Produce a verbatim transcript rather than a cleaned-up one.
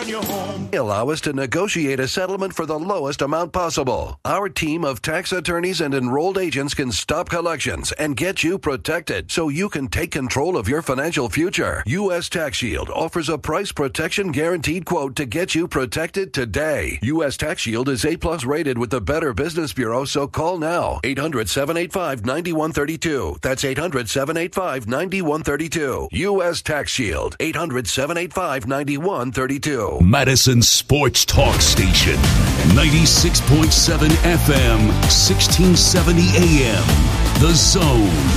on your home. Allow us to negotiate a settlement for the lowest amount possible. Our team of tax attorneys and enrolled agents can stop collections and get you protected so you can take control of your financial future. U S Tax Shield offers a price protection guaranteed quote to get you protected today. U S Tax Shield is A plus rated with the Better Business Bureau, so call now. eight hundred, seven eight five, nine one three two. That's eight hundred, seven eight five, nine one three two. U S Tax Shield. eight hundred, seven eight five, nine one three two. Madison Sports Talk Station. ninety-six point seven F M, sixteen seventy A M. The Zone.